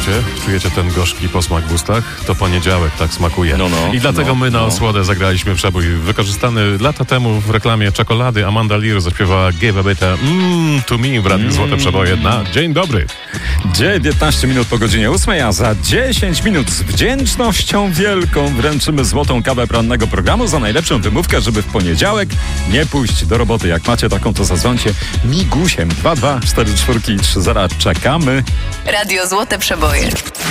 Czujecie ten gorzki posmak w ustach? To poniedziałek tak smakuje. I dlatego my na osłodę zagraliśmy przebój wykorzystany lata temu w reklamie czekolady. Amanda Lear zaśpiewała Give a Bit to Me w Radiu Złote Przeboje na Dzień Dobry. 19 minut po godzinie 8, a za 10 minut z wdzięcznością wielką wręczymy złotą kawę porannego programu za najlepszą wymówkę, żeby w poniedziałek nie pójść do roboty. Jak macie taką, to zadzwońcie migusiem 2244 30. Czekamy. Radio Złote Przeboje.